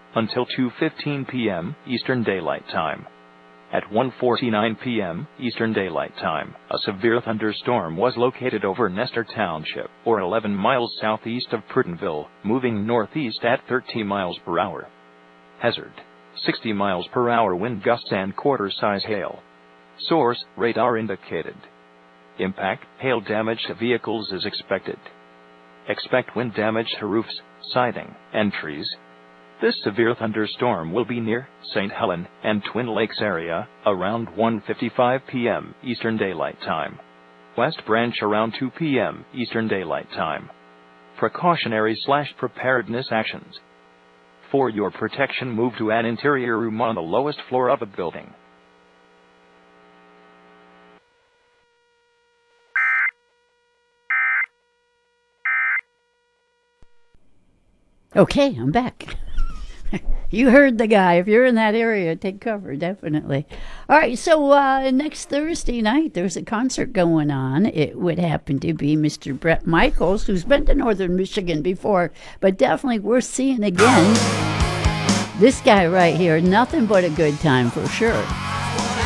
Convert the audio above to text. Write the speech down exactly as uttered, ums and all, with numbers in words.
until two fifteen p.m. Eastern Daylight Time. At one forty-nine p.m. Eastern Daylight Time, a severe thunderstorm was located over Nestor Township, or eleven miles southeast of Pruitonville, moving northeast at thirty miles per hour. Hazard: sixty miles per hour wind gusts and quarter-size hail. Source: radar indicated. Impact: hail damage to vehicles is expected. Expect wind damage to roofs, siding, and trees. This severe thunderstorm will be near Saint Helen and Twin Lakes area around one fifty-five p.m. Eastern Daylight Time. West Branch around two p.m. Eastern Daylight Time. Precautionary slash preparedness actions. For your protection, move to an interior room on the lowest floor of a building. Okay, I'm back. You heard the guy. If you're in that area, take cover, definitely. All right, so uh, next Thursday night, there's a concert going on. It would happen to be Mister Bret Michaels, who's been to Northern Michigan before, but definitely worth seeing again. This guy right here, nothing but a good time for sure.